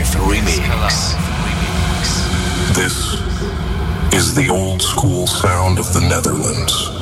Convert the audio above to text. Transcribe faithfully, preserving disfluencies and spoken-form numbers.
Live Remix. This is the old school sound of the Netherlands.